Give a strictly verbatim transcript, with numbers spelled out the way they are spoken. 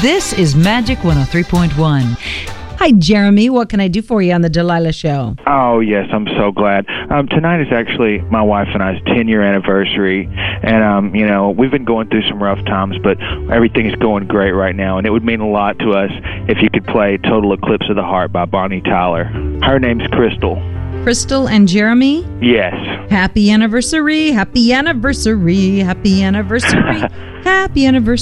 This is Magic one oh three point one. Hi, Jeremy. What can I do for you on the Delilah Show? Oh, yes. I'm so glad. Um, tonight is actually my wife and I's ten-year anniversary. And, um, you know, we've been going through some rough times, but everything's going great right now. And it would mean a lot to us if you could play Total Eclipse of the Heart by Bonnie Tyler. Her name's Crystal. Crystal and Jeremy? Yes. Happy anniversary. Happy anniversary. Happy anniversary. Happy anniversary.